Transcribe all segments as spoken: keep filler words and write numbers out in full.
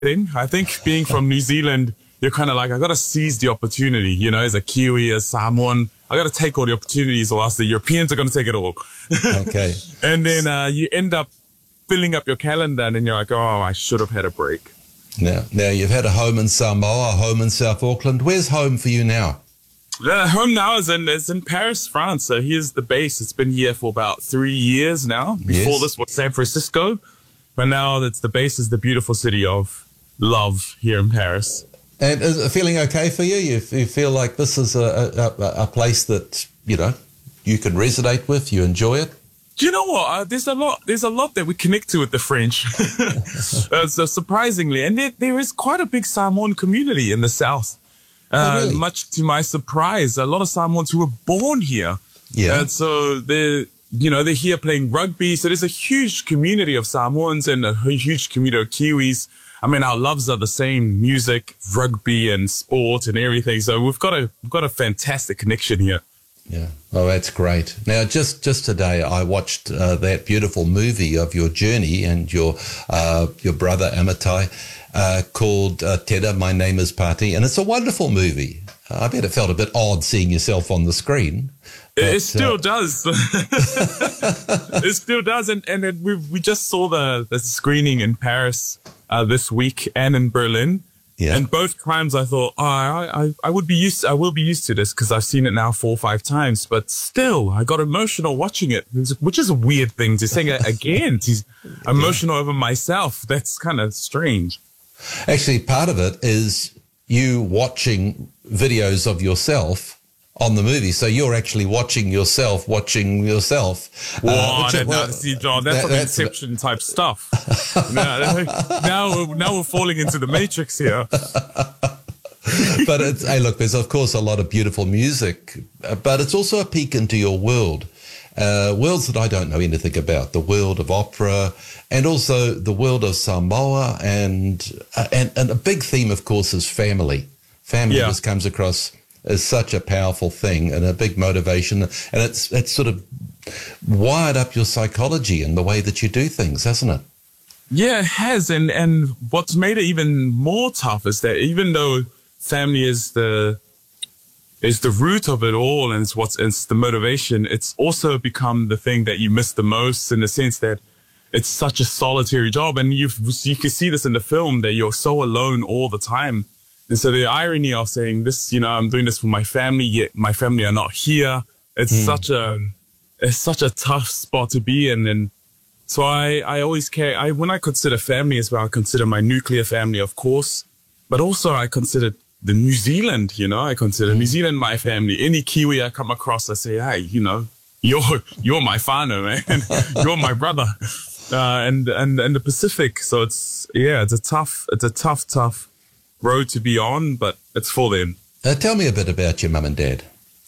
thing. I think being from New Zealand, you're kind of like, I got to seize the opportunity, you know, as a Kiwi, as Samoan, I got to take all the opportunities or else the Europeans are going to take it all. Okay. And then uh, you end up filling up your calendar and then you're like, oh, I should have had a break. Now, now you've had a home in Samoa, a home in South Auckland. Where's home for you now? Uh, home now is in, is in Paris, France. So here's the base. It's been here for about three years now. Before Yes. this was San Francisco. But now it's the base is the beautiful city of love here in Paris. And is it feeling okay for you? You, you feel like this is a, a, a place that, you know, you can resonate with, you enjoy it? Do you know what? Uh, there's a lot. There's a lot that we connect to with the French. uh, so surprisingly, and there, there is quite a big Samoan community in the south. Uh, Oh, really? Much to my surprise, a lot of Samoans who were born here. Yeah. And so they're, you know, they're here playing rugby. So there's a huge community of Samoans and a huge community of Kiwis. I mean, our loves are the same: music, rugby, and sport, and everything. So we've got a we've got a fantastic connection here. Yeah. Oh, that's great. Now, just, just today, I watched uh, that beautiful movie of your journey and your uh, your brother Amitai uh, called uh, Teda, My Name is Pati, and it's a wonderful movie. I bet it felt a bit odd seeing yourself on the screen. It, But, it still uh, does. It still does, and and it, we we just saw the the screening in Paris uh, this week and in Berlin. Yeah. And both times I thought, oh, I, I, I would be used, I will be used to this because I've seen it now four or five times. But still, I got emotional watching it, which is a weird thing to say again. He's emotional over myself. That's kind of strange. Actually, part of it is you watching videos of yourself on the movie. So you're actually watching yourself, watching yourself. Whoa, Uh, which- that, well, now, see, John, that's that- some that's- Inception type stuff. now, now, now we're falling into the Matrix here. But it's, hey, look, there's of course a lot of beautiful music, uh, but it's also a peek into your world, uh, worlds that I don't know anything about. The world of opera, and also the world of Samoa, and uh, and and a big theme, of course, is family. Family Yeah. just comes across as such a powerful thing and a big motivation, and it's it's sort of wired up your psychology and the way that you do things, hasn't it? Yeah, it has. And, and what's made it even more tough is that even though family is the, is the root of it all and it's what's, it's the motivation, it's also become the thing that you miss the most in the sense that it's such a solitary job. And you you can see this in the film that you're so alone all the time. And so the irony of saying this, you know, I'm doing this for my family, yet my family are not here. It's Mm. such a, it's such a tough spot to be in. And so I, I always care. I, when I consider family as well, I consider my nuclear family, of course, but also I consider the New Zealand, you know, I consider mm. New Zealand my family. Any Kiwi I come across, I say, hey, you know, you're, you're my whānau, man. You're my brother. Uh, and, and, and the Pacific. So it's, yeah, it's a tough, it's a tough, tough road to be on, but it's for them. Uh, tell me a bit about your mum and dad.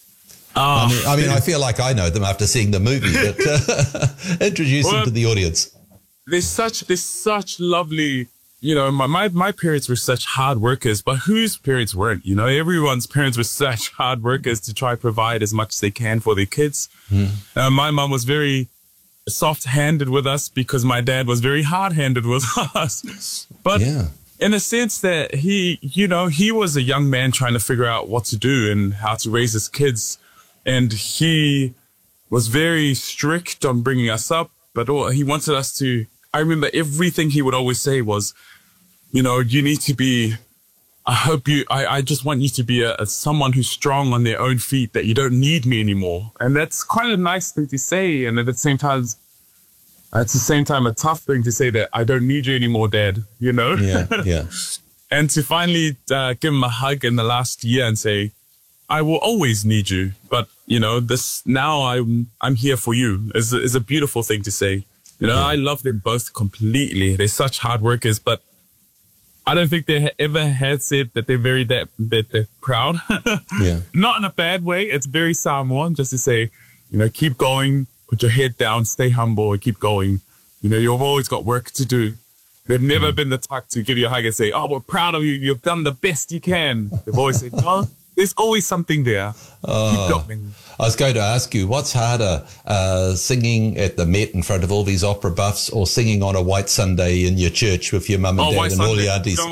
Uh, I mean, I mean, I feel like I know them after seeing the movie, but uh, introduce well, them to the audience. There's such, there's such lovely, you know, my, my, my parents were such hard workers, but whose parents weren't? You know, everyone's parents were such hard workers to try to provide as much as they can for their kids. Mm. Uh, my mom was very soft-handed with us because my dad was very hard-handed with us. But yeah. in a sense that he, you know, he was a young man trying to figure out what to do and how to raise his kids. And he was very strict on bringing us up, but all, he wanted us to, I remember everything he would always say was, you know, you need to be, I hope you, I, I just want you to be a, a someone who's strong on their own feet, that you don't need me anymore. And that's quite a nice thing to say. And at the same time, at the same time, a tough thing to say that I don't need you anymore, Dad, you know? Yeah, yeah. And to finally uh, give him a hug in the last year and say, I will always need you, but you know, this now I'm I'm here for you is is a beautiful thing to say. You know, yeah. I love them both completely. They're such hard workers, but I don't think they ever had said that they're very that that they're proud. Yeah, not in a bad way. It's very Samoan, just to say, you know, keep going, put your head down, stay humble, and keep going. You know, you've always got work to do. They've never mm. been the type to give you a hug and say, "Oh, we're proud of you. You've done the best you can." They've always said, "No." there's always something there. Oh. Keep going. I was going to ask you, what's harder, uh, singing at the Met in front of all these opera buffs or singing on a white Sunday in your church with your mum and Oh, dad White and all Sunday. your aunties?